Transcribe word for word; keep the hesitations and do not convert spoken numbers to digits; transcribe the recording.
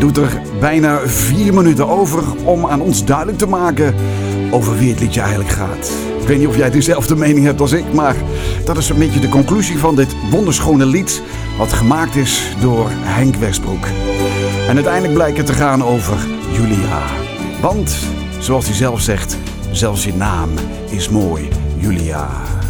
doet er bijna vier minuten over om aan ons duidelijk te maken over wie het liedje eigenlijk gaat. Ik weet niet of jij dezelfde mening hebt als ik, maar dat is een beetje de conclusie van dit wonderschone lied wat gemaakt is door Henk Westbroek. En uiteindelijk blijkt het te gaan over Julia. Want, zoals hij zelf zegt, zelfs je naam is mooi, Julia.